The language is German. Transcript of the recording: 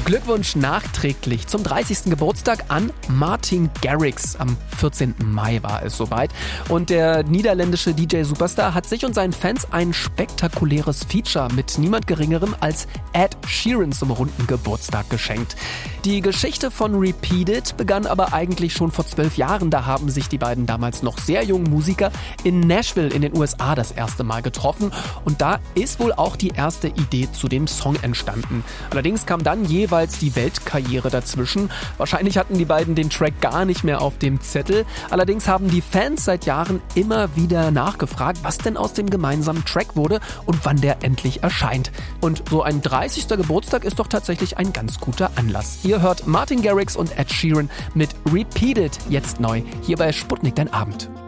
Glückwunsch nachträglich zum 30. Geburtstag an Martin Garrix. Am 14. Mai war es soweit. Und der niederländische DJ-Superstar hat sich und seinen Fans ein spektakuläres Feature mit niemand Geringerem als Ed Sheeran zum runden Geburtstag geschenkt. Die Geschichte von Repeat It begann aber eigentlich schon vor 12 Jahren. Da haben sich die beiden damals noch sehr jungen Musiker in Nashville in den USA das erste Mal getroffen. Und da ist wohl auch die erste Idee zu dem Song entstanden. Allerdings kam dann jeweils die Weltkarriere dazwischen. Wahrscheinlich hatten die beiden den Track gar nicht mehr auf dem Zettel. Allerdings haben die Fans seit Jahren immer wieder nachgefragt, was denn aus dem gemeinsamen Track wurde und wann der endlich erscheint. Und so ein 30. Geburtstag ist doch tatsächlich ein ganz guter Anlass. Ihr hört Martin Garrix und Ed Sheeran mit Repeat It, jetzt neu, hier bei Sputnik Dein Abend.